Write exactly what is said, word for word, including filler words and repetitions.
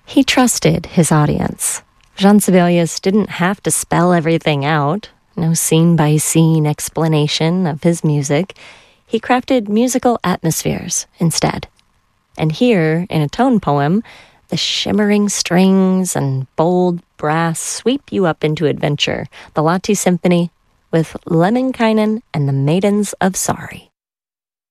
He trusted his audience. Jean Sibelius didn't have to spell everything out, no scene-by-scene explanation of his music. He crafted musical atmospheres instead. And here, in a tone poem, the shimmering strings and bold brass sweep you up into adventure, the Lahti Symphony with Lemminkainen and the Maidens of Sari.